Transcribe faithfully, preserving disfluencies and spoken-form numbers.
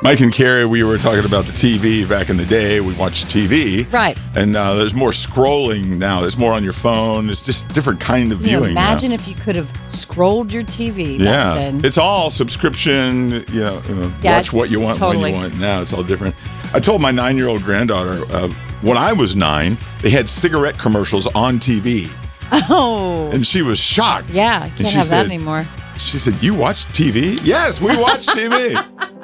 Mike and Carrie, we were talking about the T V back in the day. We watched T V. Right. And uh, there's more scrolling now. There's more on your phone. It's just different kind of Can you viewing imagine now. if you could have scrolled your T V back Yeah. then. It's all subscription, you know, you know Yeah, watch what you want totally. when you want. Now it's all different. I told my nine-year-old granddaughter, uh, when I was nine, they had cigarette commercials on T V. Oh. And she was shocked. Yeah, And can't she have said, that anymore. She said, "You watch T V?" Yes, we watch T V.